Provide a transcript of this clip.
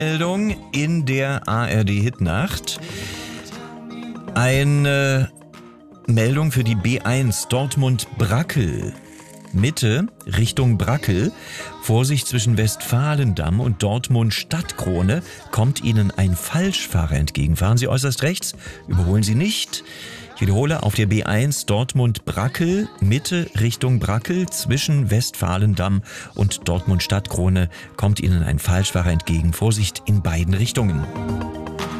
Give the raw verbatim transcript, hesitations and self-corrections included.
Meldung in der A R D-Hitnacht. Eine Meldung für die B eins Dortmund-Brackel. Mitte Richtung Brackel. Vorsicht zwischen Westfalendamm und Dortmund-Stadtkrone. Kommt Ihnen ein Falschfahrer entgegen. Fahren Sie äußerst rechts, überholen Sie nicht. Ich wiederhole, auf der B eins Dortmund-Brackel, Mitte Richtung Brackel, zwischen Westfalendamm und Dortmund-Stadtkrone kommt Ihnen ein Falschfahrer entgegen. Vorsicht in beiden Richtungen.